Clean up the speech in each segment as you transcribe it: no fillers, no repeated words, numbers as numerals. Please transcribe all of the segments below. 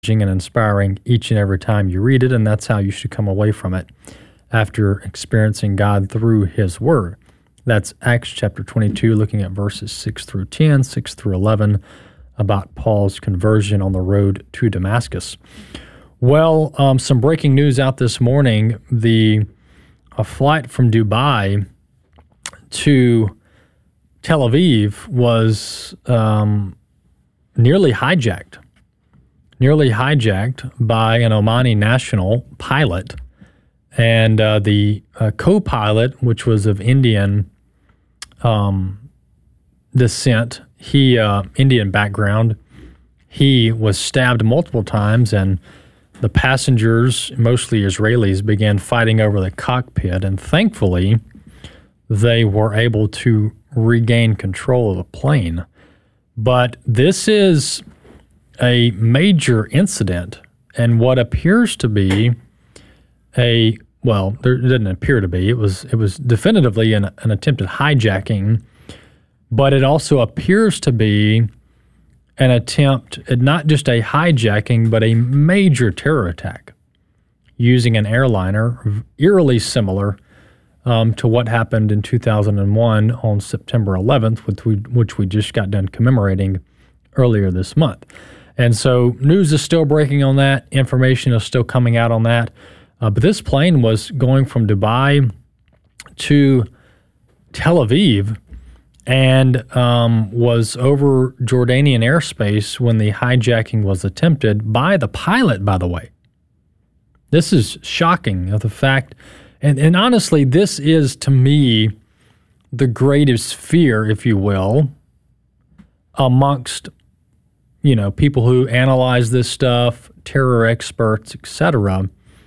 and inspiring each and every time you read it, and that's how you should come away from it after experiencing God through His Word. That's Acts chapter 22, looking at verses 6 through 10, 6 through 11, about Paul's conversion on the road to Damascus. Well, some breaking news out this morning. A flight from Dubai to Tel Aviv was nearly hijacked by an Omani national pilot. And the co-pilot, which was of Indian descent, Indian background, he was stabbed multiple times, and the passengers, mostly Israelis, began fighting over the cockpit, and thankfully, they were able to regain control of the plane. But this is a major incident, and what appears to be there didn't appear to be. It was definitively an attempted hijacking, but it also appears to be an attempt at not just a hijacking, but a major terror attack using an airliner eerily similar to what happened in 2001 on September 11th, which we just got done commemorating earlier this month. And so news is still breaking on that. Information is still coming out on that. But this plane was going from Dubai to Tel Aviv and was over Jordanian airspace when the hijacking was attempted by the pilot, by the way. This is shocking, the fact, and honestly, this is, to me, the greatest fear, if you will, amongst, people who analyze this stuff, terror experts, etc.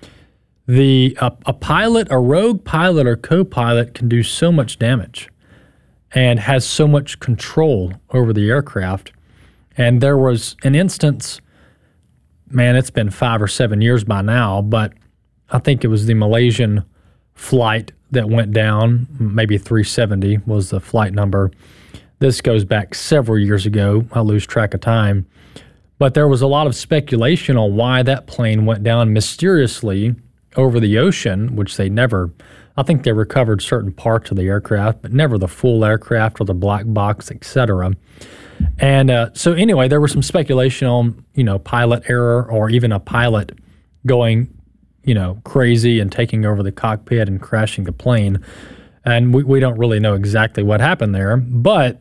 A pilot, a rogue pilot or co-pilot can do so much damage and has so much control over the aircraft. And there was an instance, it's been 5 or 7 years by now, but I think it was the Malaysian flight that went down, maybe 370 was the flight number. This goes back several years ago. I lose track of time. But there was a lot of speculation on why that plane went down mysteriously over the ocean, which I think they recovered certain parts of the aircraft, but never the full aircraft or the black box, etc. And so anyway, there was some speculation on, pilot error or even a pilot going, crazy and taking over the cockpit and crashing the plane. And we don't really know exactly what happened there, but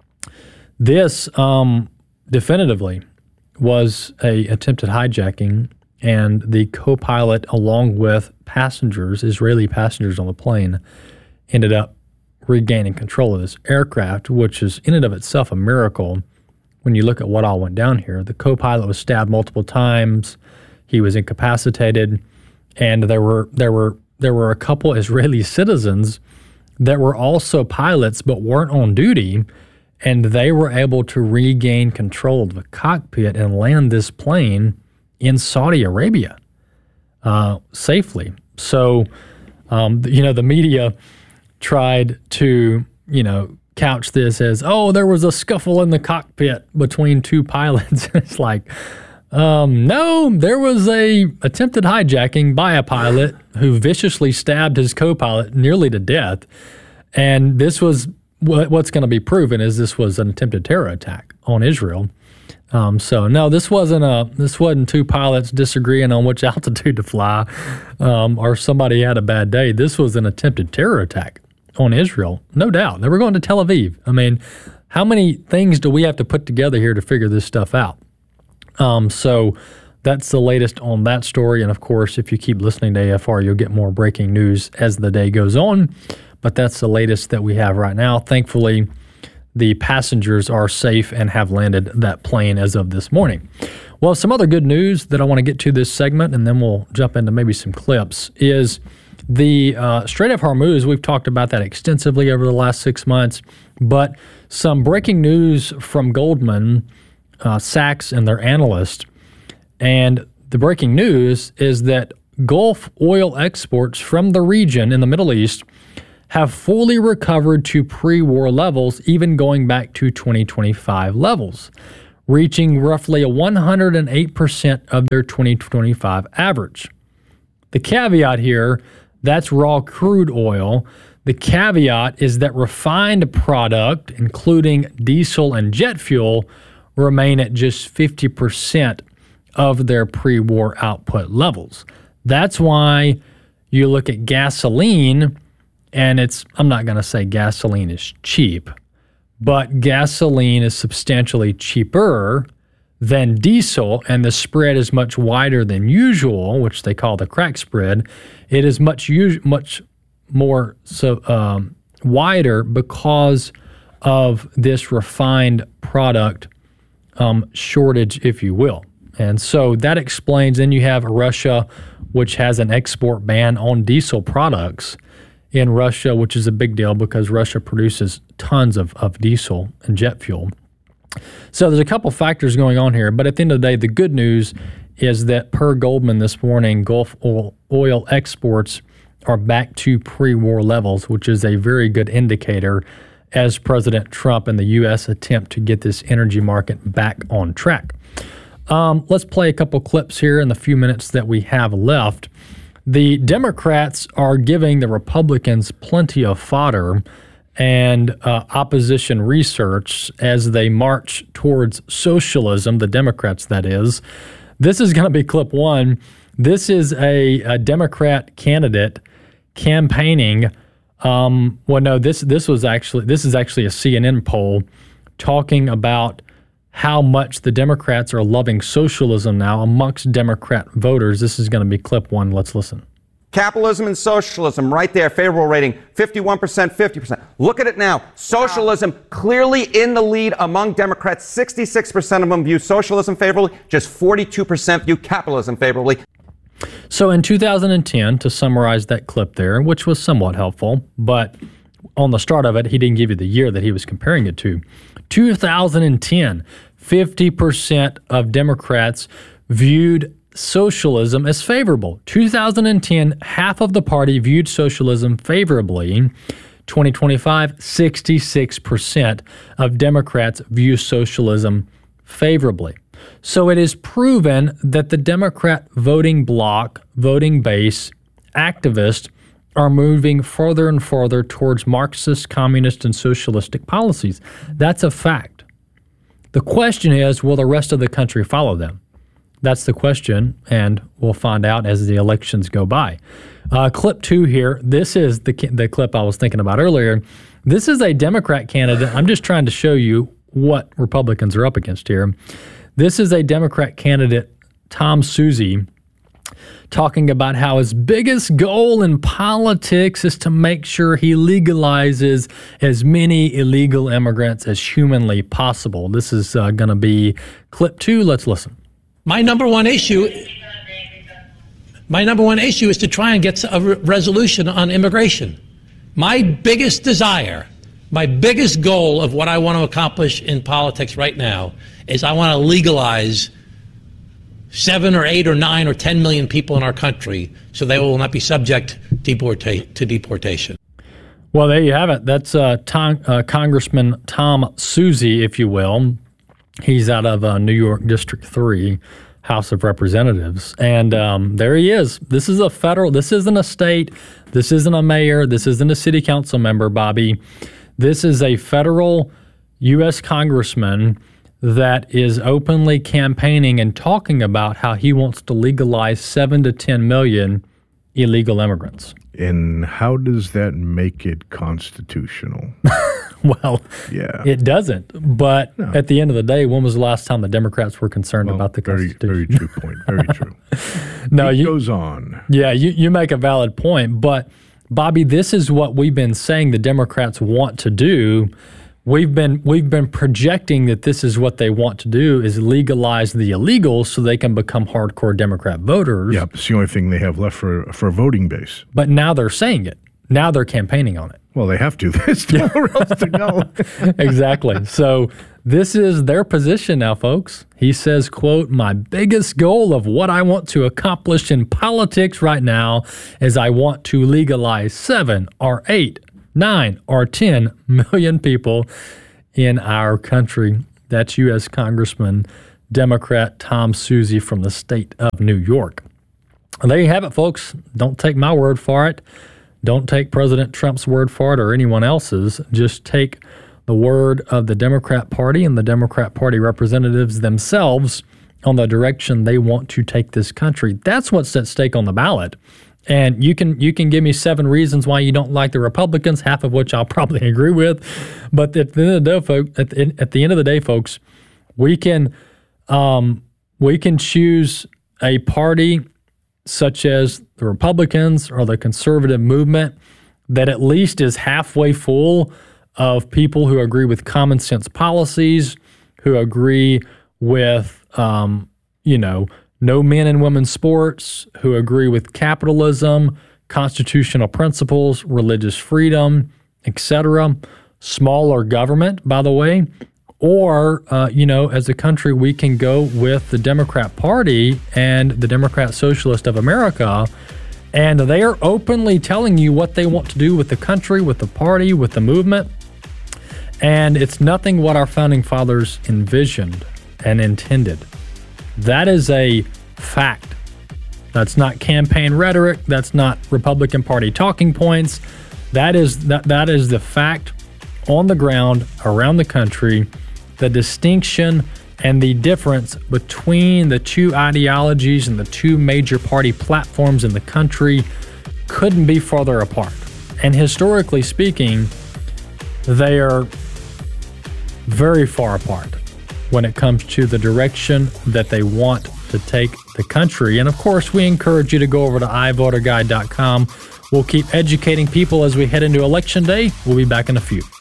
this definitively was a attempted hijacking, and the co-pilot, along with passengers, Israeli passengers on the plane, ended up regaining control of this aircraft, which is in and of itself a miracle when you look at what all went down here. The co-pilot was stabbed multiple times. He was incapacitated, and there were a couple Israeli citizens that were also pilots but weren't on duty, and they were able to regain control of the cockpit and land this plane in Saudi Arabia safely. So, the media tried to, couch this as, there was a scuffle in the cockpit between two pilots. It's like, no, there was a attempted hijacking by a pilot who viciously stabbed his co-pilot nearly to death. And this was what's going to be proven is this was an attempted terror attack on Israel. So no, this wasn't two pilots disagreeing on which altitude to fly, or somebody had a bad day. This was an attempted terror attack on Israel, no doubt. They were going to Tel Aviv. How many things do we have to put together here to figure this stuff out? So that's the latest on that story. And of course, if you keep listening to AFR, you'll get more breaking news as the day goes on. But that's the latest that we have right now. Thankfully, the passengers are safe and have landed that plane as of this morning. Well, some other good news that I want to get to this segment, and then we'll jump into maybe some clips, is the Strait of Hormuz. We've talked about that extensively over the last 6 months, but some breaking news from Goldman Sachs and their analyst. And the breaking news is that Gulf oil exports from the region in the Middle East have fully recovered to pre-war levels, even going back to 2025 levels. reaching roughly a 108% of their 2025 average. The caveat here, that's raw crude oil. The caveat is that refined product, including diesel and jet fuel, remain at just 50% of their pre-war output levels. That's why you look at gasoline, and I'm not going to say gasoline is cheap, but gasoline is substantially cheaper than diesel, and the spread is much wider than usual, which they call the crack spread. It is much more wider because of this refined product shortage, if you will. And so that explains, then you have Russia, which has an export ban on diesel products in Russia, which is a big deal because Russia produces tons of diesel and jet fuel. So there's a couple factors going on here, but at the end of the day, the good news is that per Goldman this morning, Gulf oil exports are back to pre-war levels, which is a very good indicator as President Trump and the U.S. attempt to get this energy market back on track. Let's play a couple clips here in the few minutes that we have left. The Democrats are giving the Republicans plenty of fodder and opposition research as they march towards socialism, the Democrats, that is. This is going to be clip one. This is a Democrat candidate campaigning. This is actually a CNN poll talking about how much the Democrats are loving socialism now amongst Democrat voters. This is going to be clip one. Let's listen. Capitalism and socialism, right there, favorable rating, 51%, 50%. Look at it now. Socialism clearly in the lead among Democrats. 66% of them view socialism favorably. Just 42% view capitalism favorably. So in 2010, to summarize that clip there, which was somewhat helpful, but on the start of it, he didn't give you the year that he was comparing it to. 2010, 50% of Democrats viewed socialism as favorable. 2010, half of the party viewed socialism favorably. 2025, 66% of Democrats view socialism favorably. So it is proven that the Democrat voting bloc, voting base, activists are moving further and further towards Marxist, communist, and socialistic policies. That's a fact. The question is, will the rest of the country follow them? That's the question, and we'll find out as the elections go by. Clip two here. This is the clip I was thinking about earlier. This is a Democrat candidate. I'm just trying to show you what Republicans are up against here. This is a Democrat candidate, Tom Suozzi, talking about how his biggest goal in politics is to make sure he legalizes as many illegal immigrants as humanly possible. This is going to be clip two. Let's listen. My number one issue is to try and get a resolution on immigration. My biggest desire, my biggest goal of what I want to accomplish in politics right now is I want to legalize 7 or 8 or 9 or 10 million people in our country so they will not be subject to deportation. Well, there you have it. That's Congressman Tom Suozzi, if you will. He's out of New York District 3, House of Representatives. And there he is. This is a federal, this isn't a state, this isn't a mayor, this isn't a city council member, Bobby. This is a federal U.S. congressman that is openly campaigning and talking about how he wants to legalize 7 to 10 million illegal immigrants. And how does that make it constitutional? Well, yeah, it doesn't. But at the end of the day, when was the last time the Democrats were concerned about the Constitution? Very true point. Very true. It goes on. Yeah, you make a valid point. But, Bobby, this is what we've been saying the Democrats want to do. We've been projecting that this is what they want to do, is legalize the illegals so they can become hardcore Democrat voters. Yeah, it's the only thing they have left for a voting base. But now they're saying it. Now they're campaigning on it. Well, they have to. There's nowhere else to go. Exactly. So this is their position now, folks. He says, quote, "My biggest goal of what I want to accomplish in politics right now is I want to legalize 7 or 8, 9 or 10 million people in our country." That's U.S. Congressman Democrat Tom Suozzi from the state of New York. And there you have it, folks. Don't take my word for it. Don't take President Trump's word for it or anyone else's. Just take the word of the Democrat Party and the Democrat Party representatives themselves on the direction they want to take this country. That's what's at stake on the ballot. And you can give me 7 reasons why you don't like the Republicans, half of which I'll probably agree with. But at the end of the day, folks, we can choose a party such as the Republicans or the conservative movement that at least is halfway full of people who agree with common sense policies, who agree with no men and women sports, who agree with capitalism, constitutional principles, religious freedom, etc. Smaller government, by the way. Or, as a country, we can go with the Democrat Party and the Democrat Socialist of America, and they are openly telling you what they want to do with the country, with the party, with the movement. And it's nothing what our founding fathers envisioned and intended. That is a fact. That's not campaign rhetoric. That's not Republican Party talking points. That is the fact on the ground around the country. The distinction and the difference between the two ideologies and the two major party platforms in the country couldn't be farther apart. And historically speaking, they are very far apart when it comes to the direction that they want to take the country. And of course, we encourage you to go over to iVoterGuide.com. We'll keep educating people as we head into Election Day. We'll be back in a few.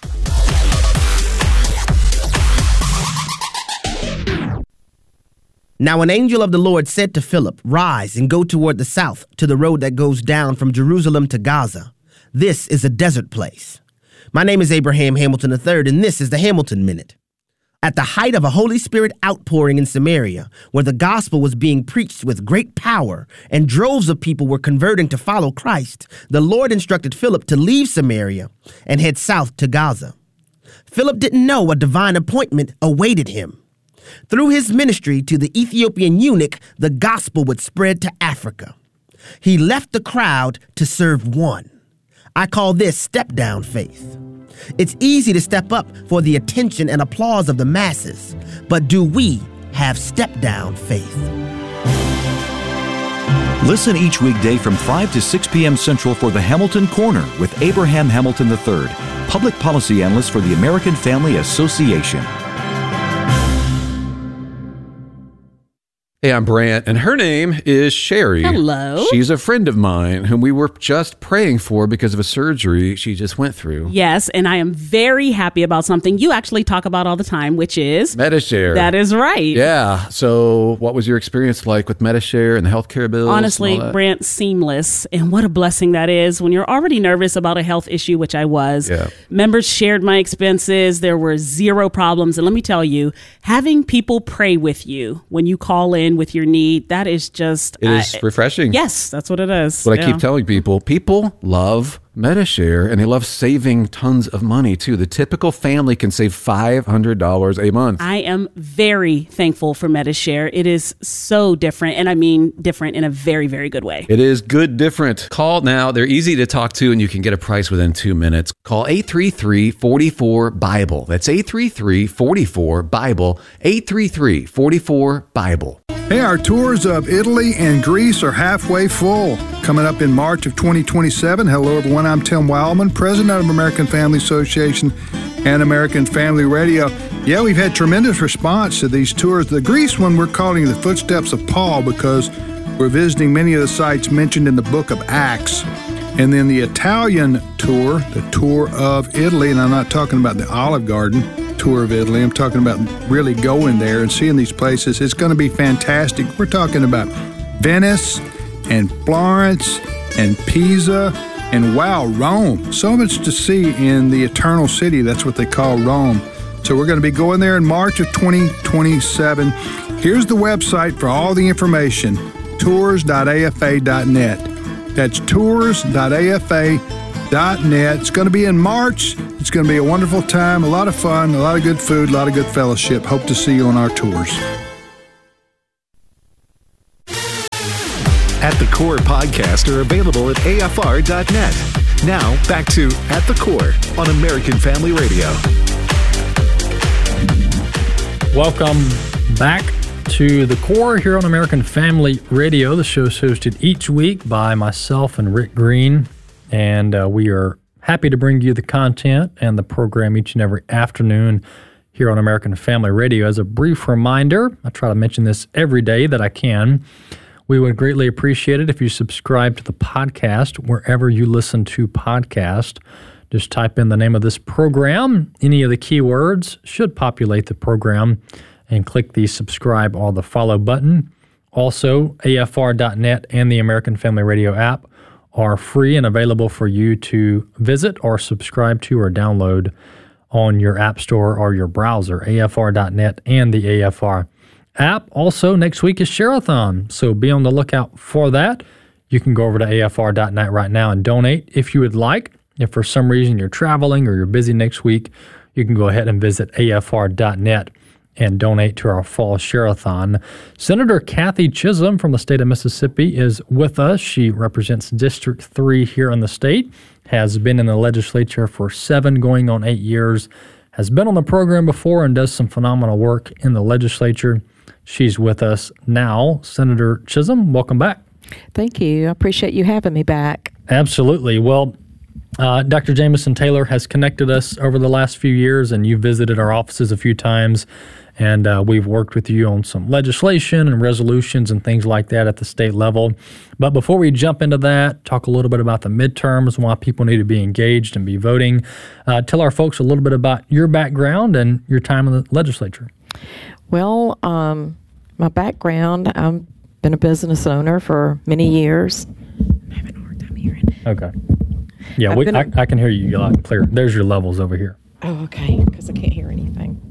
Now an angel of the Lord said to Philip, "Rise and go toward the south to the road that goes down from Jerusalem to Gaza. This is a desert place." My name is Abraham Hamilton III, and this is the Hamilton Minute. At the height of a Holy Spirit outpouring in Samaria, where the gospel was being preached with great power and droves of people were converting to follow Christ, the Lord instructed Philip to leave Samaria and head south to Gaza. Philip didn't know a divine appointment awaited him. Through his ministry to the Ethiopian eunuch, the gospel would spread to Africa. He left the crowd to serve one. I call this step-down faith. It's easy to step up for the attention and applause of the masses, but do we have step-down faith? Listen each weekday from 5 to 6 p.m. Central for the Hamilton Corner with Abraham Hamilton III, Public Policy Analyst for the American Family Association. Hey, I'm Brant, and her name is Sherry. Hello. She's a friend of mine whom we were just praying for because of a surgery she just went through. Yes, and I am very happy about something you actually talk about all the time, which is Medi-Share. That is right. Yeah. So what was your experience like with Medi-Share and the healthcare bills? Honestly, Brant, seamless. And what a blessing that is when you're already nervous about a health issue, which I was. Yeah. Members shared my expenses. There were zero problems. And let me tell you, having people pray with you when you call in with your need, that is just... It is refreshing. Yes, that's what it is. What I keep telling people. People love Medi-Share, and they love saving tons of money, too. The typical family can save $500 a month. I am very thankful for Medi-Share. It is so different, and I mean different in a very, very good way. It is good different. Call now. They're easy to talk to, and you can get a price within 2 minutes. Call 833-44-BIBLE. That's 833-44-BIBLE. 833-44-BIBLE. Hey, our tours of Italy and Greece are halfway full. Coming up in March of 2027. Hello, everyone. I'm Tim Wildman, president of American Family Association and American Family Radio. Yeah, we've had tremendous response to these tours. The Greece one we're calling the Footsteps of Paul because we're visiting many of the sites mentioned in the book of Acts. And then the Italian tour, the tour of Italy, and I'm not talking about the Olive Garden tour of Italy. I'm talking about really going there and seeing these places. It's going to be fantastic. We're talking about Venice and Florence and Pisa and, wow, Rome. So much to see in the Eternal City. That's what they call Rome. So we're going to be going there in March of 2027. Here's the website for all the information, tours.afa.net. That's tours.afa.net. AFR.net. It's going to be in March. It's going to be a wonderful time, a lot of fun, a lot of good food, a lot of good fellowship. Hope to see you on our tours. At the Core podcasts are available at AFR.net. Now, back to At the Core on American Family Radio. Welcome back to The Core here on American Family Radio. The show is hosted each week by myself and Rick Green, and we are happy to bring you the content and the program each and every afternoon here on American Family Radio. As a brief reminder, I try to mention this every day that I can. We would greatly appreciate it if you subscribe to the podcast wherever you listen to podcasts. Just type in the name of this program. Any of the keywords should populate the program, and click the subscribe or the follow button. Also, AFR.net and the American Family Radio app are free and available for you to visit or subscribe to or download on your app store or your browser, AFR.net and the AFR app. Also, next week is Share-a-thon, so be on the lookout for that. You can go over to AFR.net right now and donate if you would like. If for some reason you're traveling or you're busy next week, you can go ahead and visit AFR.net and donate to our fall Share-a-thon. Senator Cathy Chisholm from the state of Mississippi is with us. She represents District 3 here in the state, has been in the legislature for 7 going on 8 years, has been on the program before and does some phenomenal work in the legislature. She's with us now. Senator Chisholm, welcome back. Thank you. I appreciate you having me back. Absolutely. Well, Dr. Jamison Taylor has connected us over the last few years, and you've visited our offices a few times, and we've worked with you on some legislation and resolutions and things like that at the state level. But before we jump into that, talk a little bit about the midterms, why people need to be engaged and be voting. Tell our folks a little bit about your background and your time in the legislature. Well, my background, I've been a business owner for many years. I'm having a hard time hearing. Okay. Yeah, I can hear you loud and clear. There's your levels over here. Oh, okay, because I can't hear anything.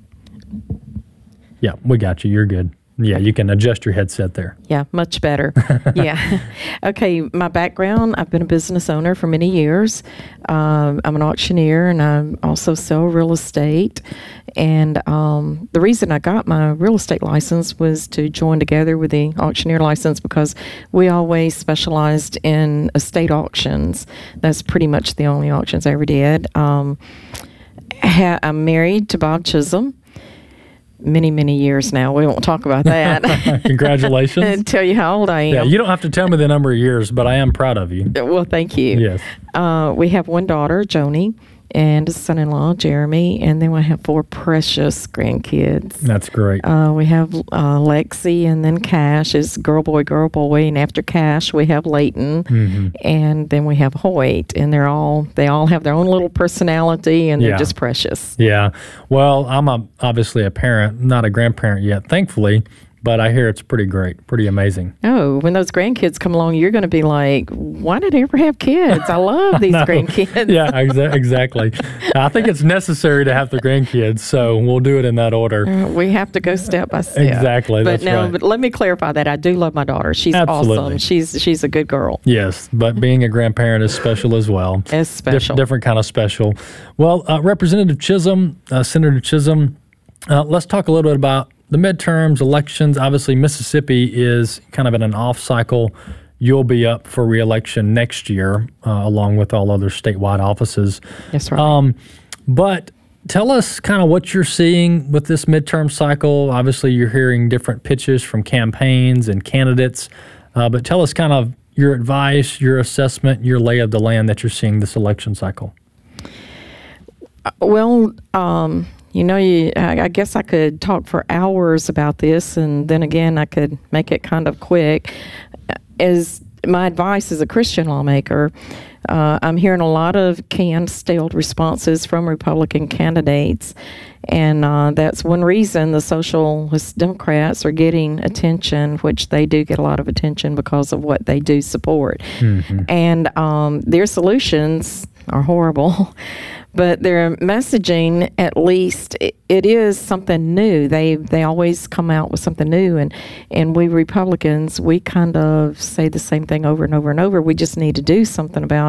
Yeah, we got you. You're good. Yeah, you can adjust your headset there. Yeah, much better. Yeah. Okay, my background, I've been a business owner for many years. I'm an auctioneer, and I also sell real estate. And the reason I got my real estate license was to join together with the auctioneer license because we always specialized in estate auctions. That's pretty much the only auctions I ever did. I'm married to Bob Chisholm. Many years now. We won't talk about that. Congratulations. And tell you how old I am. Yeah, you don't have to tell me the number of years, but I am proud of you. Well, thank you. Yes. We have one daughter, Joni, and a son-in-law, Jeremy, and then we have 4 precious grandkids. That's great. We have Lexi, and then Cash is girl, boy, and after Cash, we have Layton, and then we have Hoyt, and they all have their own little personality, and they're just precious. Yeah. Well, I'm obviously a parent, not a grandparent yet, thankfully. But I hear it's pretty great, pretty amazing. Oh, when those grandkids come along, you're going to be like, why did I ever have kids? I love these grandkids. Yeah, exactly. I think it's necessary to have the grandkids, so we'll do it in that order. We have to go step by step. Exactly, but But let me clarify that. I do love my daughter. She's awesome. She's a good girl. Yes, but being a grandparent is special as well. It's special. Different kind of special. Well, Representative Chisholm, Senator Chisholm, let's talk a little bit about the midterms, elections. Obviously, Mississippi is kind of in an off cycle. You'll be up for re-election next year, along with all other statewide offices. That's right. But tell us kind of what you're seeing with this midterm cycle. Obviously, you're hearing different pitches from campaigns and candidates. But tell us kind of your advice, your assessment, your lay of the land that you're seeing this election cycle. Well, I guess I could talk for hours about this, and then again, I could make it kind of quick. As my advice as a Christian lawmaker, I'm hearing a lot of canned, stale responses from Republican candidates, and that's one reason the Socialist Democrats are getting attention, which they do get a lot of attention because of what they do support. And their solutions are horrible. But their messaging, at least, it is something new. They always come out with something new, and we Republicans, we kind of say the same thing over and over and over. We just need to do something about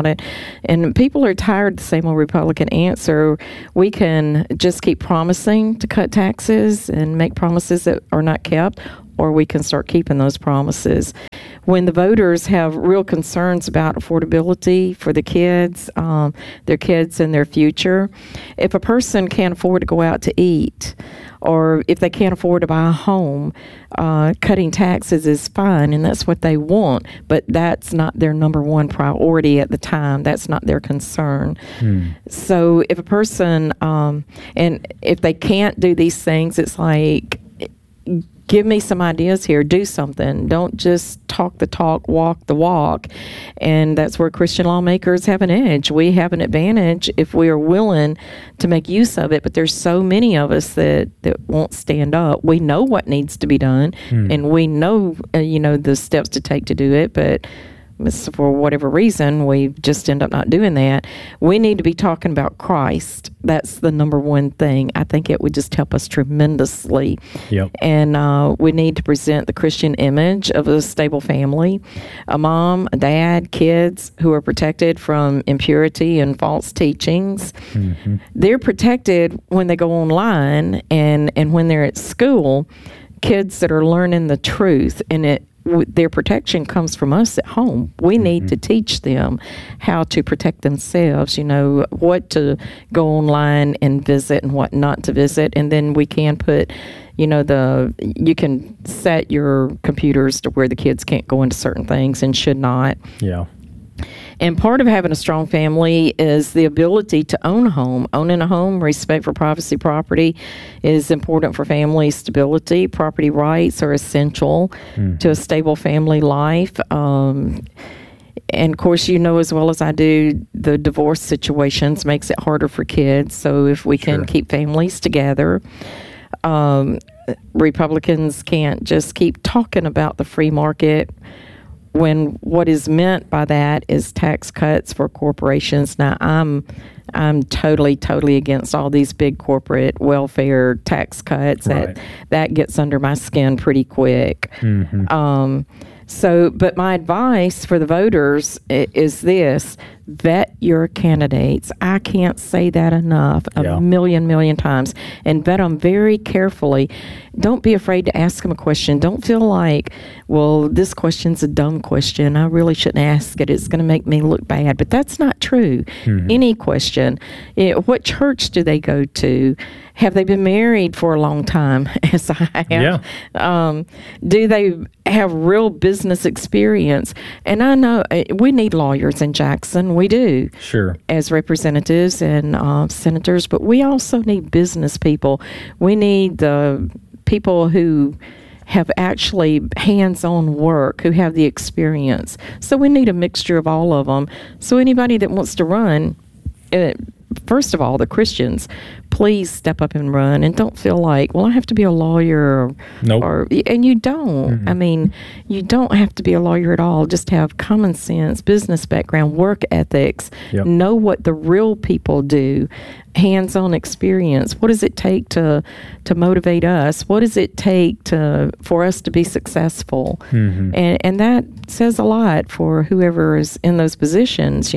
it. And people are tired of the same old Republican answer. We can just keep promising to cut taxes and make promises that are not kept, or we can start keeping those promises. When the voters have real concerns about affordability for the kids, their kids and their future, if a person can't afford to go out to eat, or if they can't afford to buy a home, cutting taxes is fine, and that's what they want, but that's not their number one priority at the time. That's not their concern. So if a person, and if they can't do these things, it's like, give me some ideas here. Do something. Don't just talk the talk, walk the walk. And that's where Christian lawmakers have an edge. We have an advantage if we are willing to make use of it. But there's so many of us that won't stand up. We know what needs to be done, and we know, the steps to take to do it. But for whatever reason, we just end up not doing that. We need to be talking about Christ. That's the number one thing. I think it would just help us tremendously. Yep. And we need to present the Christian image of a stable family, a mom, a dad, kids who are protected from impurity and false teachings. They're protected when they go online and when they're at school, kids that are learning the truth, and their protection comes from us at home. We need to teach them how to protect themselves, what to go online and visit and what not to visit. And then we can put, you can set your computers to where the kids can't go into certain things and should not. Yeah. And part of having a strong family is the ability to own a home. Owning a home, respect for privacy, property is important for family stability. Property rights are essential to a stable family life. And of course, as well as I do, the divorce situations makes it harder for kids. So if we can keep families together, Republicans can't just keep talking about the free market when what is meant by that is tax cuts for corporations. Now, I'm totally against all these big corporate welfare tax cuts. Right. That gets under my skin pretty quick. But my advice for the voters is this: vet your candidates. I can't say that enough, a million times. And vet them very carefully. Don't be afraid to ask them a question. Don't feel like, well, this question's a dumb question. I really shouldn't ask it. It's going to make me look bad. But that's not true. Any question. What church do they go to? Have they been married for a long time, as I have? Yeah. Do they have real business experience? And I know we need lawyers in Jackson. We do. Sure. As representatives and senators, but we also need business people. We need the people who have actually hands-on work, who have the experience. So we need a mixture of all of them. So anybody that wants to run, first of all, the Christians, please step up and run, and don't feel like, well, I have to be a lawyer. And you don't. I mean, you don't have to be a lawyer at all. Just have common sense, business background, work ethics, know what the real people do, hands-on experience. What does it take to motivate us? What does it take for us to be successful? And that says a lot for whoever is in those positions,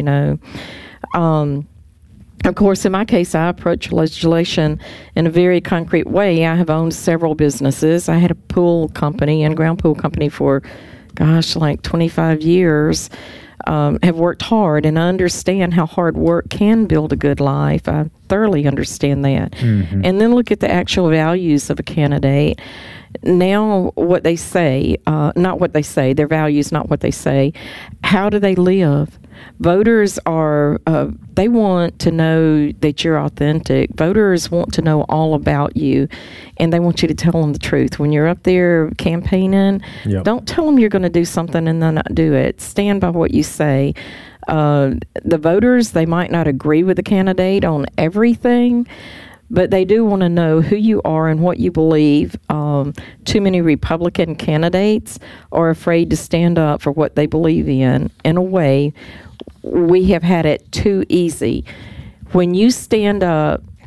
Of course, in my case, I approach legislation in a very concrete way. I have owned several businesses. I had a pool company, in-ground pool company for, like 25 years. Have worked hard, and I understand how hard work can build a good life. I thoroughly understand that. And then look at the actual values of a candidate. Now, what they say, not what they say, their values, not what they say. How do they live? Voters they want to know that you're authentic. Voters want to know all about you, and they want you to tell them the truth. When you're up there campaigning, don't tell them you're going to do something and then not do it. Stand by what you say. The voters, they might not agree with the candidate on everything, but they do want to know who you are and what you believe. Too many Republican candidates are afraid to stand up for what they believe in. In a way, we have had it too easy. When you stand up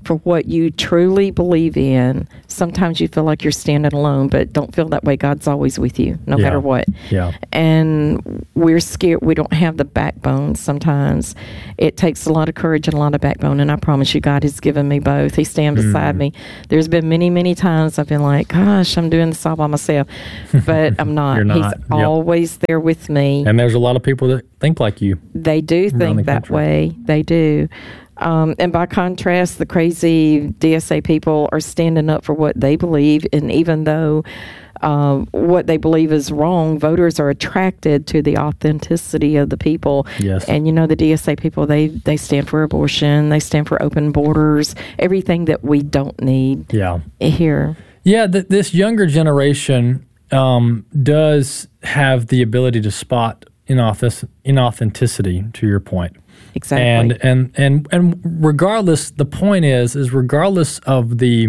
for what you truly believe in, sometimes you feel like you're standing alone, but don't feel that way. God's always with you, no matter what. Yeah. And we're scared. We don't have the backbone sometimes. It takes a lot of courage and a lot of backbone, and I promise you, God has given me both. He stands beside me. There's been many, many times I've been like, gosh, I'm doing this all by myself, but I'm not. You're not. He's always there with me. And there's a lot of people that think like you. They do think that way. They do. And by contrast, the crazy DSA people are standing up for what they believe. And even though what they believe is wrong, voters are attracted to the authenticity of the people. Yes. And, the DSA people, they stand for abortion. They stand for open borders, everything that we don't need here. Yeah, this younger generation does have the ability to spot inauthenticity, to your point. Exactly. And regardless, the point is regardless of the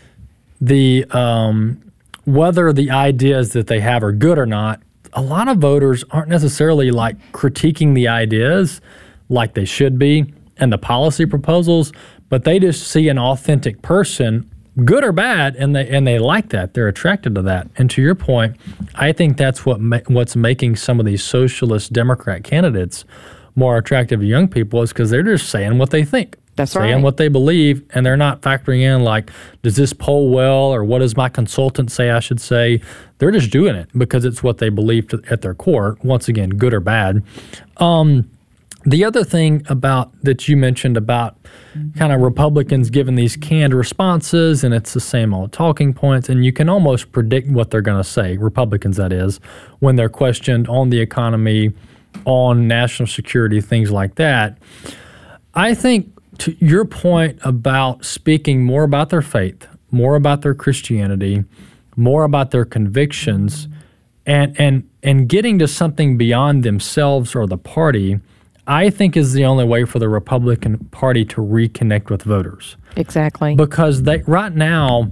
whether the ideas that they have are good or not, a lot of voters aren't necessarily like critiquing the ideas like they should be and the policy proposals, but they just see an authentic person, good or bad, and they like that. They're attracted to that. And to your point, I think that's what's making some of these socialist Democrat candidates more attractive to young people is because they're just saying what they think. That's right. Saying what they believe, and they're not factoring in like, does this poll well, or what does my consultant say I should say? They're just doing it because it's what they believe at their core, once again, good or bad. The other thing about that you mentioned about kind of Republicans giving these canned responses, and it's the same old talking points, and you can almost predict what they're going to say, Republicans that is, when they're questioned on the economy, on national security, things like that. I think to your point about speaking more about their faith, more about their Christianity, more about their convictions, and getting to something beyond themselves or the party, I think is the only way for the Republican Party to reconnect with voters. Exactly. Because right now,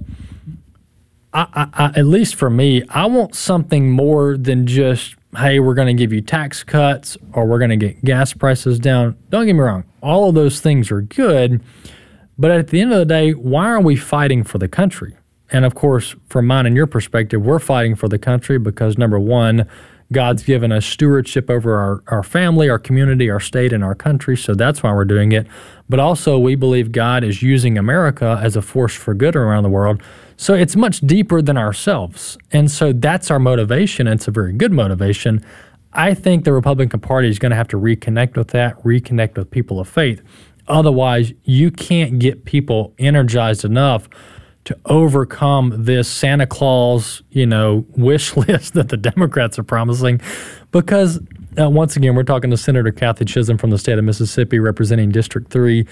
I, at least for me, I want something more than just, hey, we're going to give you tax cuts or we're going to get gas prices down. Don't get me wrong. All of those things are good. But at the end of the day, why are we fighting for the country? And of course, from mine and your perspective, we're fighting for the country because, number one, God's given us stewardship over our family, our community, our state, and our country. So that's why we're doing it. But also, we believe God is using America as a force for good around the world. So it's much deeper than ourselves. And so that's our motivation. And it's a very good motivation. I think the Republican Party is going to have to reconnect with that, reconnect with people of faith. Otherwise, you can't get people energized enough to overcome this Santa Claus, wish list that the Democrats are promising. Because, once again, we're talking to Senator Kathy Chisholm from the state of Mississippi representing District 3.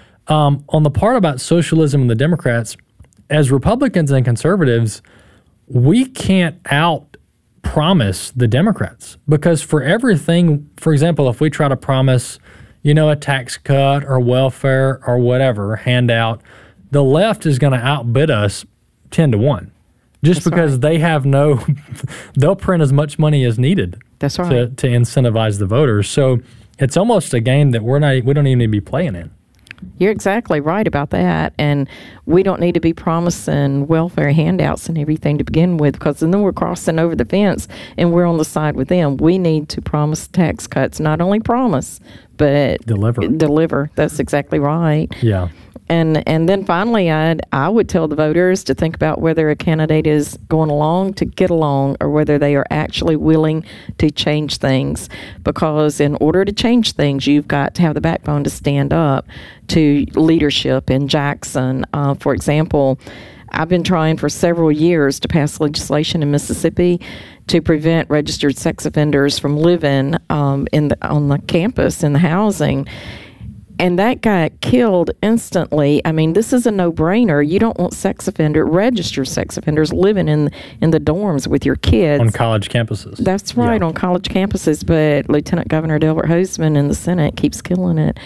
On the part about socialism and the Democrats, as Republicans and conservatives, we can't out-promise the Democrats. Because for everything, for example, if we try to promise, a tax cut or welfare or whatever, handout, the left is going to outbid us 10-1 just That's because right. they have they'll print as much money as needed That's right. to incentivize the voters. So it's almost a game that we don't even need to be playing in. You're exactly right about that. And we don't need to be promising welfare handouts and everything to begin with, because then we're crossing over the fence and we're on the side with them. We need to promise tax cuts, not only promise, but deliver. That's exactly right. Yeah. And then finally, I would tell the voters to think about whether a candidate is going along to get along or whether they are actually willing to change things. Because in order to change things, you've got to have the backbone to stand up to leadership in Jackson. For example, I've been trying for several years to pass legislation in Mississippi to prevent registered sex offenders from living on the campus in the housing. And that got killed instantly. I mean, this is a no-brainer. You don't want registered sex offenders living in the dorms with your kids. On college campuses. That's right, on college campuses. But Lieutenant Governor Delbert Hosemann in the Senate keeps killing it.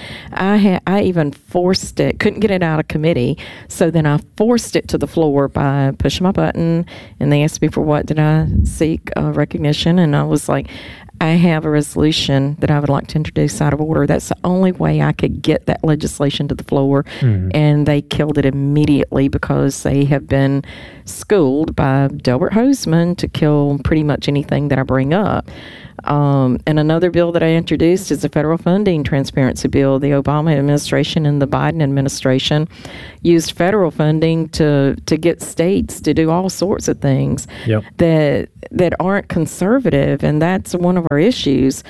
I even forced it, couldn't get it out of committee. So then I forced it to the floor by pushing my button. And they asked me for what did I seek recognition. And I was like, I have a resolution that I would like to introduce out of order. That's the only way I could get that legislation to the floor. And they killed it immediately because they have been schooled by Delbert Hosemann to kill pretty much anything that I bring up. And another bill that I introduced is a federal funding transparency bill. The Obama administration and the Biden administration used federal funding to get states to do all sorts of things that aren't conservative, and that's one of our issues.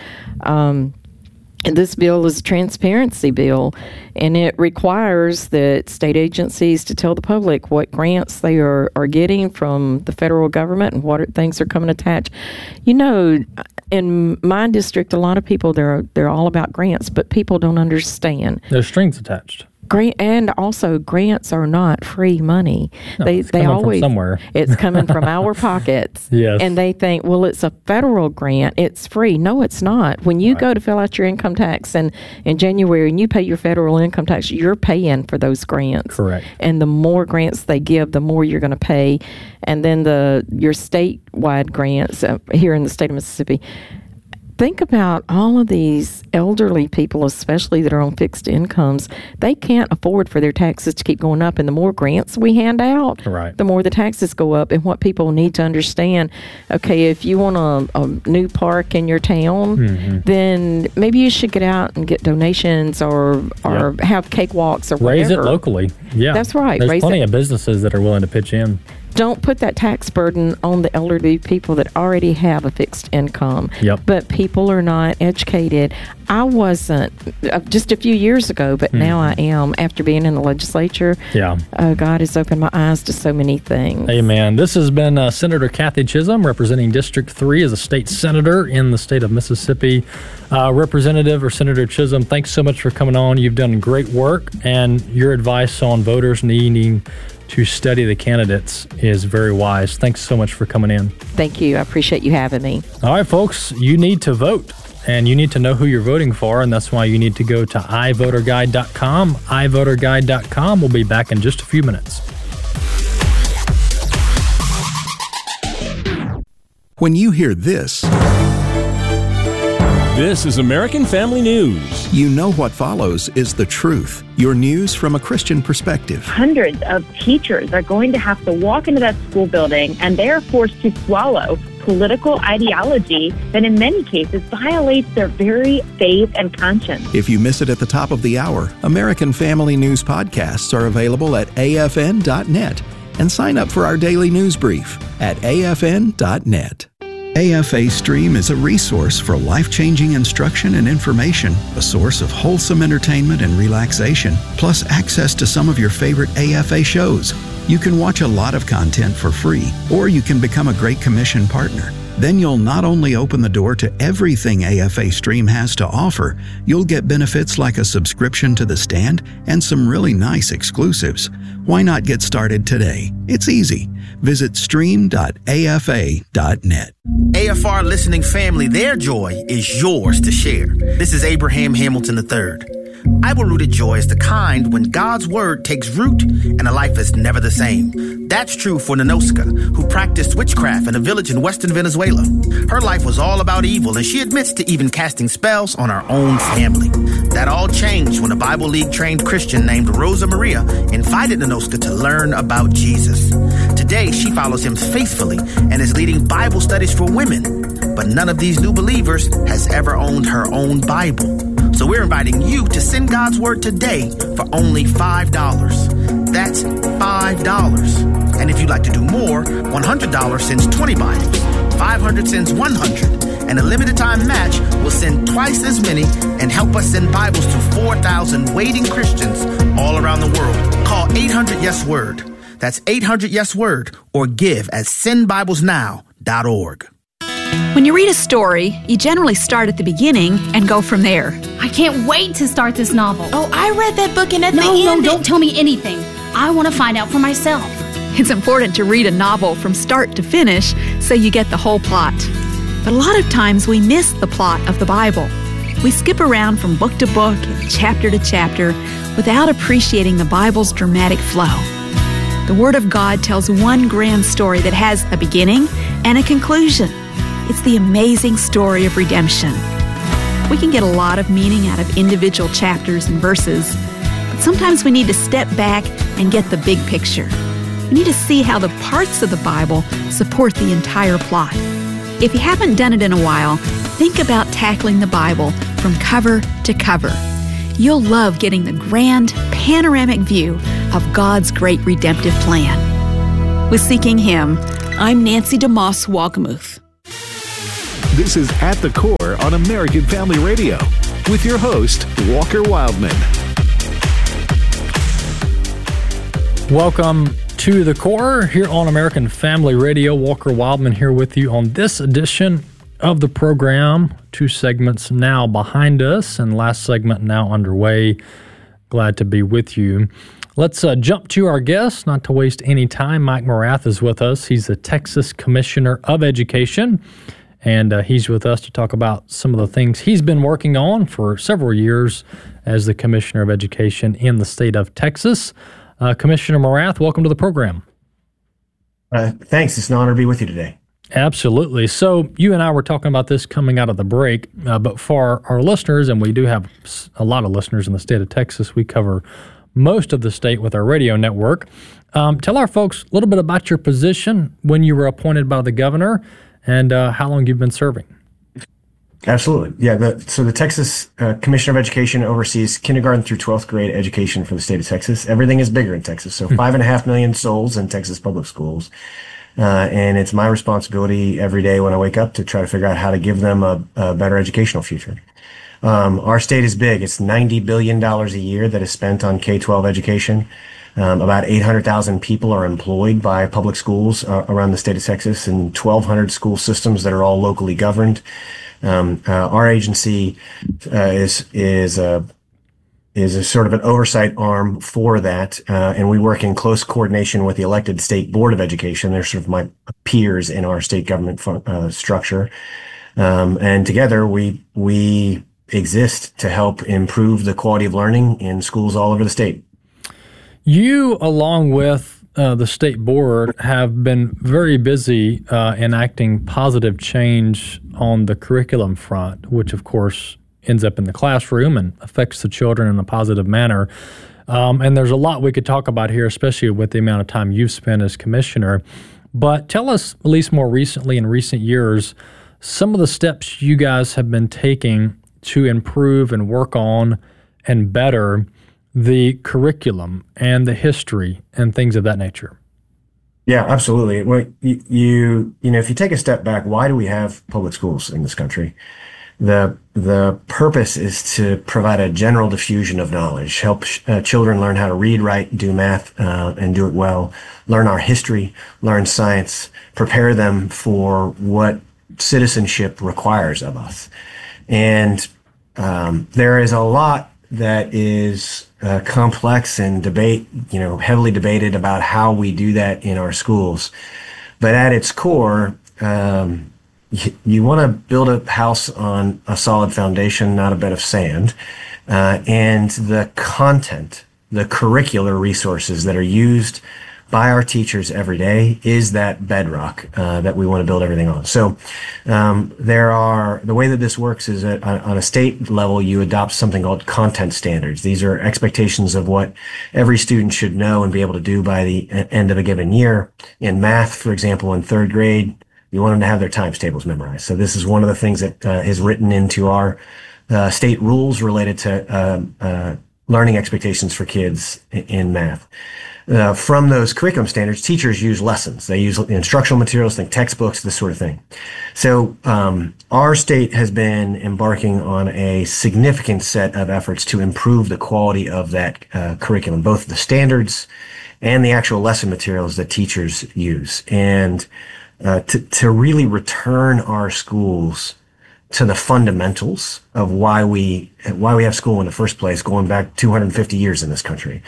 And this bill is a transparency bill, and it requires that state agencies to tell the public what grants they are getting from the federal government and what things are coming attached. You know, in my district, a lot of people, they're all about grants, but people don't understand. There's strings attached. And also, grants are not free money. No, it's coming from somewhere. It's coming from our pockets. Yes. And they think, well, it's a federal grant. It's free. No, it's not. When you go to fill out your income tax in January and you pay your federal income tax, you're paying for those grants. Correct. And the more grants they give, the more you're going to pay. And then your statewide grants here in the state of Mississippi. Think about all of these elderly people, especially that are on fixed incomes. They can't afford for their taxes to keep going up. And the more grants we hand out, the more the taxes go up. And what people need to understand, okay, if you want a new park in your town, then maybe you should get out and get donations or have cakewalks or whatever. Raise it locally. Yeah. That's right. There's plenty of businesses that are willing to pitch in. Don't put that tax burden on the elderly people that already have a fixed income. But people are not educated. I wasn't just a few years ago, but now I am after being in the legislature. God has opened my eyes to so many things. Amen. This has been Senator Kathy Chisholm representing District 3 as a state senator in the state of Mississippi. Representative or Senator Chisholm, thanks so much for coming on. You've done great work, and your advice on voters needing to study the candidates is very wise. Thanks so much for coming in. Thank you. I appreciate you having me. All right, folks, you need to vote, and you need to know who you're voting for, and that's why you need to go to iVoterGuide.com. iVoterGuide.com. We'll be back in just a few minutes. When you hear this is American Family News. You know what follows is the truth. Your news from a Christian perspective. Hundreds of teachers are going to have to walk into that school building, and they are forced to swallow political ideology that in many cases violates their very faith and conscience. If you miss it at the top of the hour, American Family News podcasts are available at afn.net. And sign up for our daily news brief at afn.net. AFA Stream is a resource for life-changing instruction and information, a source of wholesome entertainment and relaxation, plus access to some of your favorite AFA shows. You can watch a lot of content for free, or you can become a Great Commission partner. Then you'll not only open the door to everything AFA Stream has to offer, you'll get benefits like a subscription to The Stand and some really nice exclusives. Why not get started today? It's easy. Visit stream.afa.net. AFR listening family, their joy is yours to share. This is Abraham Hamilton III. Bible-rooted joy is the kind when God's word takes root and a life is never the same. That's true for Nanoska, who practiced witchcraft in a village in western Venezuela. Her life was all about evil, and she admits to even casting spells on her own family. That all changed when a Bible League-trained Christian named Rosa Maria invited Nanoska to learn about Jesus. Today, she follows him faithfully and is leading Bible studies for women. But none of these new believers has ever owned her own Bible. So we're inviting you to send God's word today for only $5. That's $5. And if you'd like to do more, $100 sends 20 Bibles, $500 sends 100, and a limited time match will send twice as many and help us send Bibles to 4,000 waiting Christians all around the world. Call 800-YES-WORD. That's 800-YES-WORD, or give at sendbiblesnow.org. When you read a story, you generally start at the beginning and go from there. I can't wait to start this novel. Oh, I read that book and at the end... No, don't tell me anything. I want to find out for myself. It's important to read a novel from start to finish so you get the whole plot. But a lot of times we miss the plot of the Bible. We skip around from book to book and chapter to chapter without appreciating the Bible's dramatic flow. The Word of God tells one grand story that has a beginning and a conclusion. It's the amazing story of redemption. We can get a lot of meaning out of individual chapters and verses, but sometimes we need to step back and get the big picture. We need to see how the parts of the Bible support the entire plot. If you haven't done it in a while, think about tackling the Bible from cover to cover. You'll love getting the grand, panoramic view of God's great redemptive plan. With Seeking Him, I'm Nancy DeMoss Wolgemuth. This is At the Core on American Family Radio with your host, Walker Wildman. Welcome to The Core here on American Family Radio. Walker Wildman here with you on this edition of the program. 2 segments now behind us and last segment now underway. Glad to be with you. Let's jump to our guest, not to waste any time. Mike Morath is with us. He's the Texas Commissioner of Education, and he's with us to talk about some of the things he's been working on for several years as the Commissioner of Education in the state of Texas. Commissioner Morath, welcome to the program. Thanks. It's an honor to be with you today. Absolutely. So you and I were talking about this coming out of the break, but for our listeners, and we do have a lot of listeners in the state of Texas, we cover most of the state with our radio network. Tell our folks a little bit about your position when you were appointed by the governor and how long you've been serving. Absolutely. Yeah. So the Texas Commissioner of Education oversees kindergarten through 12th grade education for the state of Texas. Everything is bigger in Texas. So 5.5 million souls in Texas public schools. And it's my responsibility every day when I wake up to try to figure out how to give them a better educational future. Our state is big. It's $90 billion a year that is spent on K-12 education. About 800,000 people are employed by public schools around the state of Texas and 1,200 school systems that are all locally governed. Our agency is a sort of an oversight arm for that, and we work in close coordination with the elected state board of education. They're sort of my peers in our state government structure, and together we exist to help improve the quality of learning in schools all over the state. You, along with the state board, have been very busy enacting positive change on the curriculum front, which of course ends up in the classroom and affects the children in a positive manner. And there's a lot we could talk about here, especially with the amount of time you've spent as commissioner. But tell us, at least more recently, in recent years, some of the steps you guys have been taking to improve and work on and better the curriculum and the history and things of that nature. Yeah, absolutely. Well, you know, if you take a step back, why do we have public schools in this country? The purpose is to provide a general diffusion of knowledge, help children learn how to read, write, do math, and do it well, learn our history, learn science, prepare them for what citizenship requires of us. And there is a lot that is complex and heavily debated about how we do that in our schools. But at its core, you want to build a house on a solid foundation, not a bed of sand. And the content, the curricular resources that are used by our teachers every day is that bedrock that we want to build everything on. So the way that this works is that on a state level, you adopt something called content standards. These are expectations of what every student should know and be able to do by the end of a given year. In math, for example, in 3rd grade, you want them to have their times tables memorized. So this is one of the things that is written into our state rules related to learning expectations for kids in math. From those curriculum standards, teachers use lessons. They use instructional materials, think textbooks, this sort of thing. So our state has been embarking on a significant set of efforts to improve the quality of that curriculum, both the standards and the actual lesson materials that teachers use. And to really return our schools to the fundamentals of why we have school in the first place, going back 250 years in this country.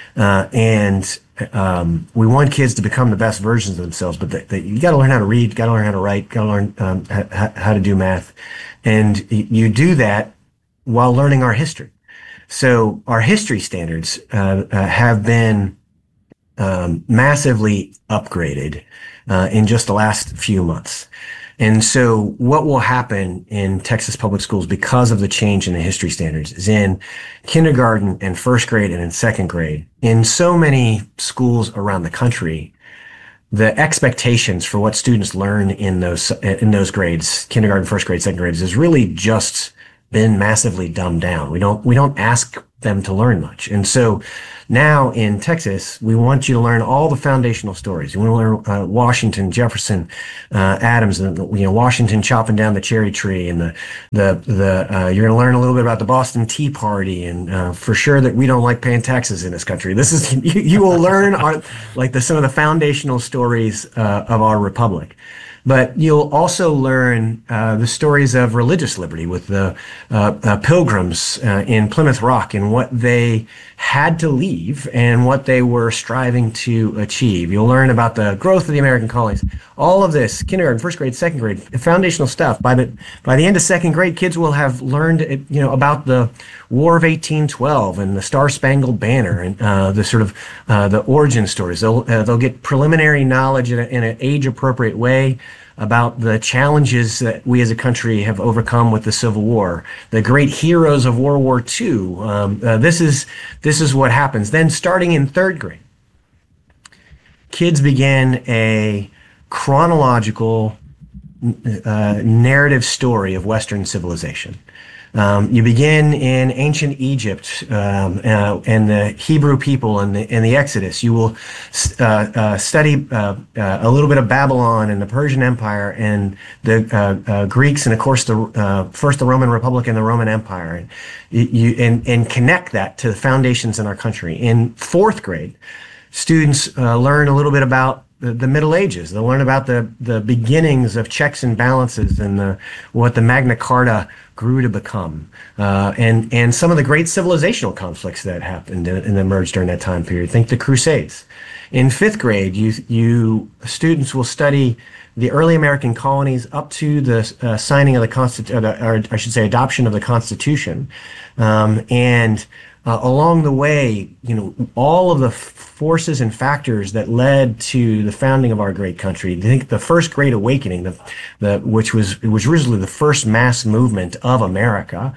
And we want kids to become the best versions of themselves, but you got to learn how to read, got to learn how to write, got to learn how to do math. And you do that while learning our history. So our history standards have been massively upgraded in just the last few months. And so what will happen in Texas public schools because of the change in the history standards is in kindergarten and first grade and in second grade, in so many schools around the country, the expectations for what students learn in those grades, kindergarten, first grade, second grades, has really just been massively dumbed down. We don't ask them to learn much. And so now in Texas, we want you to learn all the foundational stories. You want to learn Washington, Jefferson, Adams, and Washington chopping down the cherry tree, and you're going to learn a little bit about the Boston Tea Party, and for sure that we don't like paying taxes in this country. This is you will learn some of the foundational stories of our republic. But you'll also learn the stories of religious liberty with the pilgrims in Plymouth Rock and what they had to leave and what they were striving to achieve. You'll learn about the growth of the American colonies. All of this, kindergarten, first grade, second grade, foundational stuff. By the end of second grade, kids will have learned about the War of 1812 and the Star-Spangled Banner and the origin stories. They'll get preliminary knowledge in an age-appropriate way about the challenges that we as a country have overcome with the Civil War, the great heroes of World War II. This is what happens. Then starting in third grade, kids begin a chronological narrative story of Western civilization. You begin in ancient Egypt and the Hebrew people and the Exodus. You will study a little bit of Babylon and the Persian Empire and the Greeks, and of course first the Roman Republic and the Roman Empire, and connect that to the foundations in our country. In fourth grade, students learn a little bit about the Middle Ages. They'll learn about the beginnings of checks and balances and what the Magna Carta grew to become, and some of the great civilizational conflicts that happened and emerged during that time period. Think the Crusades. In fifth grade, students will study the early American colonies up to the signing of adoption of the Constitution, and along the way, all of the forces and factors that led to the founding of our great country. I think the first Great Awakening, which was originally the first mass movement of America,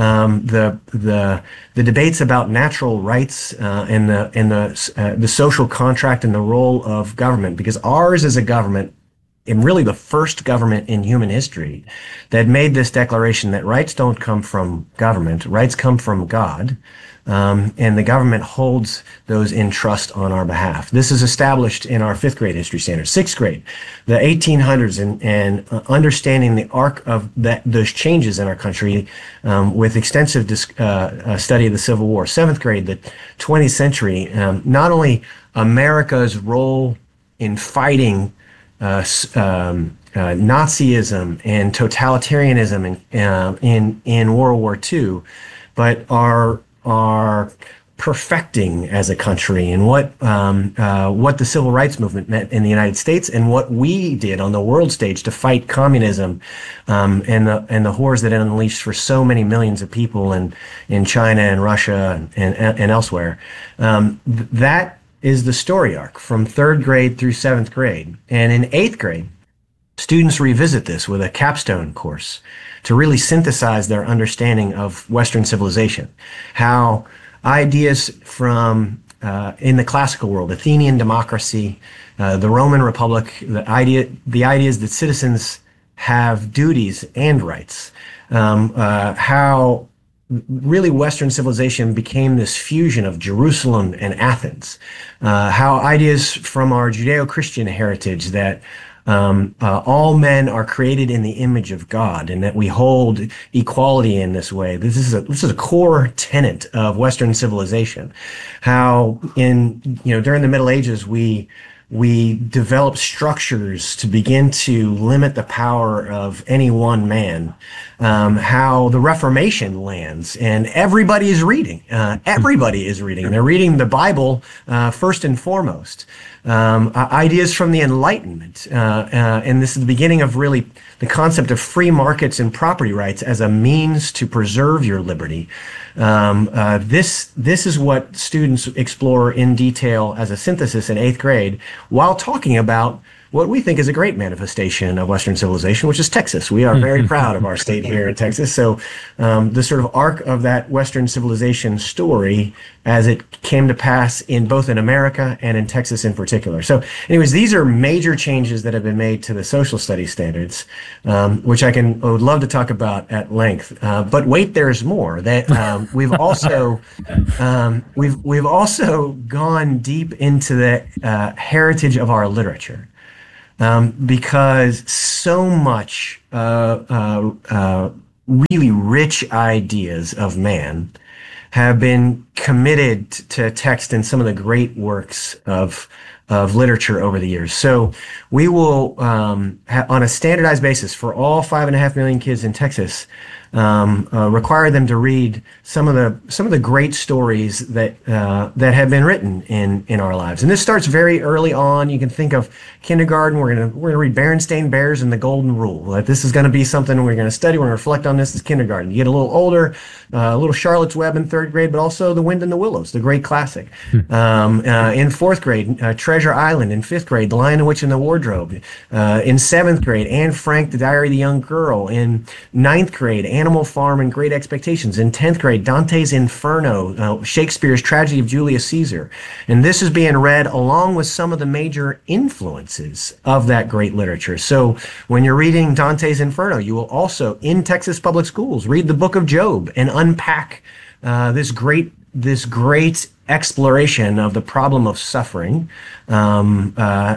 the debates about natural rights and the social contract and the role of government, because ours is a government, and really the first government in human history, that made this declaration that rights don't come from government, rights come from God, and the government holds those in trust on our behalf. This is established in our fifth grade history standards. Sixth grade, the 1800s, and understanding the arc of those changes in our country with extensive study of the Civil War. Seventh grade, the 20th century, not only America's role in fighting Nazism and totalitarianism in World War II, but our perfecting as a country, and what the civil rights movement meant in the United States, and what we did on the world stage to fight communism and the horrors that it unleashed for so many millions of people in China and Russia and elsewhere. That is the story arc from third grade through seventh grade. And in eighth grade, students revisit this with a capstone course to really synthesize their understanding of Western civilization. How ideas from, in the classical world, Athenian democracy, the Roman Republic, the ideas that citizens have duties and rights, how really Western civilization became this fusion of Jerusalem and Athens, how ideas from our Judeo-Christian heritage that all men are created in the image of God, and that we hold equality in this way. This is a core tenet of Western civilization. How during the Middle Ages we developed structures to begin to limit the power of any one man. How the Reformation lands, and everybody is reading. Everybody is reading. They're reading the Bible first and foremost. Ideas from the Enlightenment, and this is the beginning of really the concept of free markets and property rights as a means to preserve your liberty. This is what students explore in detail as a synthesis in eighth grade, while talking about what we think is a great manifestation of Western civilization, which is Texas. We are very proud of our state here in Texas. So the sort of arc of that Western civilization story as it came to pass in both in America and in Texas in particular. So anyways, these are major changes that have been made to the social studies standards, which I would love to talk about at length. But wait, there's more. That we've also we've also gone deep into the heritage of our literature, because so much really rich ideas of man have been committed to text in some of the great works of literature over the years. So we will, on a standardized basis for all 5.5 million kids in Texas, require them to read some of the great stories that have been written in our lives. And this starts very early on. You can think of kindergarten. We're gonna read Berenstain Bears and the Golden Rule. Like, this is going to be something we're going to study. We're going to reflect on this as kindergarten. You get a little older, a little Charlotte's Web in 3rd grade, but also The Wind in the Willows, the great classic. In 4th grade, Treasure Island. In 5th grade, The Lion, the Witch, and the Wardrobe. In 7th grade, Anne Frank, The Diary of the Young Girl. In 9th grade, Animal Farm and Great Expectations. In 10th grade, Dante's Inferno, Shakespeare's Tragedy of Julius Caesar. And this is being read along with some of the major influences of that great literature. So when you're reading Dante's Inferno, you will also, in Texas public schools, read the Book of Job and unpack this great exploration of the problem of suffering in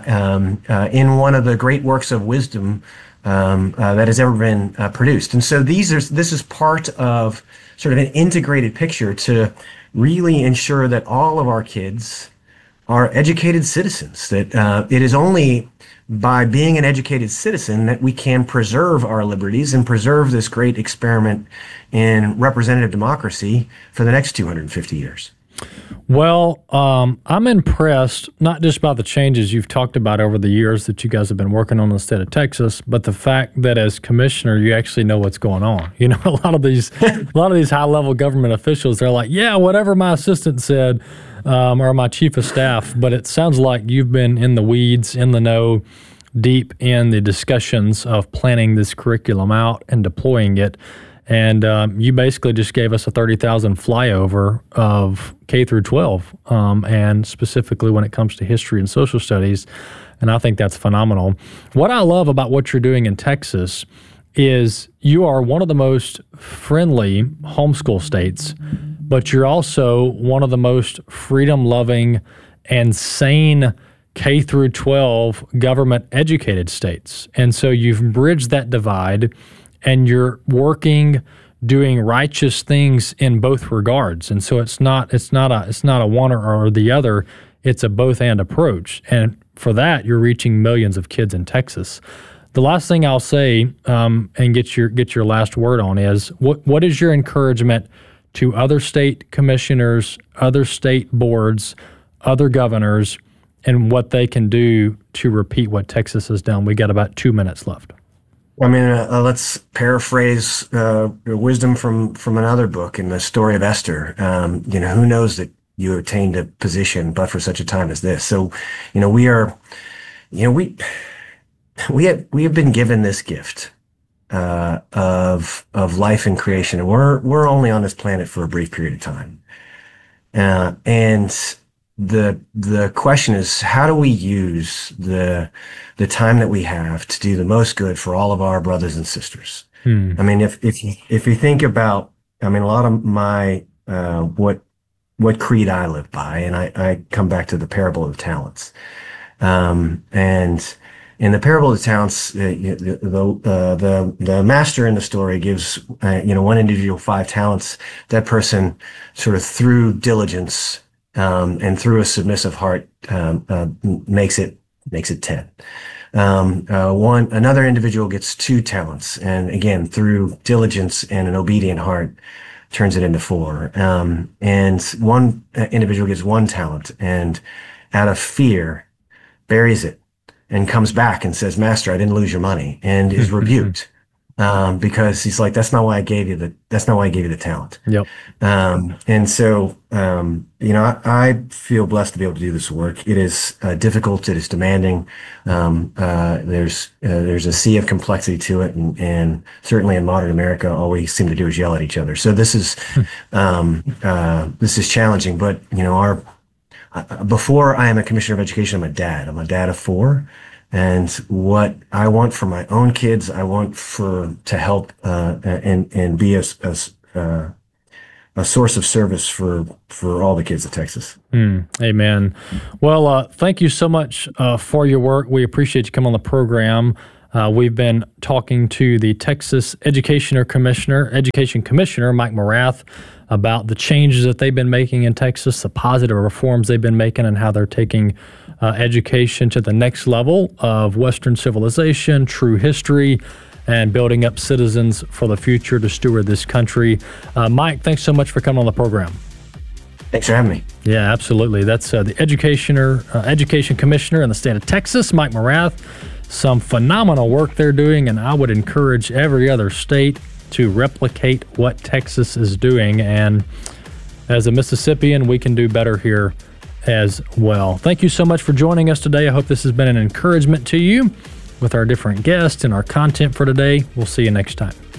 one of the great works of wisdom that has ever been produced. And so this is part of sort of an integrated picture to really ensure that all of our kids are educated citizens, that it is only by being an educated citizen that we can preserve our liberties and preserve this great experiment in representative democracy for the next 250 years. Well, I'm impressed, not just by the changes you've talked about over the years that you guys have been working on in the state of Texas, but the fact that as commissioner, you actually know what's going on. You know, a lot of these high-level government officials, they're like, yeah, whatever my assistant said, or my chief of staff, but it sounds like you've been in the weeds, in the know, deep in the discussions of planning this curriculum out and deploying it. And you basically just gave us a 30,000 flyover of K through 12, and specifically when it comes to history and social studies. And I think that's phenomenal. What I love about what you're doing in Texas is you are one of the most friendly homeschool states, but you're also one of the most freedom-loving and sane K through 12 government-educated states. And so you've bridged that divide, and you're doing righteous things in both regards. And so it's not a one or the other. It's a both and approach. And for that, you're reaching millions of kids in Texas. The last thing I'll say, and get your last word on, is what is your encouragement to other state commissioners, other state boards, other governors, and what they can do to repeat what Texas has done? We got about 2 minutes left. I mean, let's paraphrase wisdom from another book in the story of Esther. Who knows that you attained a position but for such a time as this? So, we have been given this gift of life and creation, and we're only on this planet for a brief period of time. And the question is, how do we use the time that we have to do the most good for all of our brothers and sisters? I mean, if you think about, a lot of my what creed I live by, and I come back to the parable of the talents, and in the parable of the talents, the master in the story gives one individual 5 talents. That person, sort of through diligence and through a submissive heart, makes it 10. Another individual gets 2 talents, and again, through diligence and an obedient heart, turns it into 4. And one individual gets 1 talent, and out of fear, buries it, and comes back and says, "Master, I didn't lose your money," and is rebuked. because he's like, that's not why I gave you the talent. Yep. And so, I feel blessed to be able to do this work. It is difficult. It is demanding. There's a sea of complexity to it. And certainly in modern America, all we seem to do is yell at each other. So this is challenging, but before I am a commissioner of education, I'm a dad. I'm a dad of 4. And what I want for my own kids, I want to help and be a source of service for all the kids of Texas. Amen. Well, thank you so much for your work. We appreciate you coming on the program. We've been talking to the Texas Education Commissioner Mike Morath about the changes that they've been making in Texas, the positive reforms they've been making, and how they're taking education to the next level of Western civilization, true history, and building up citizens for the future to steward this country. Mike, thanks so much for coming on the program. Thanks for having me. Yeah, absolutely. That's the Education Commissioner in the state of Texas, Mike Morath. Some phenomenal work they're doing, and I would encourage every other state to replicate what Texas is doing. And as a Mississippian, we can do better here as well. Thank you so much for joining us today. I hope this has been an encouragement to you with our different guests and our content for today. We'll see you next time.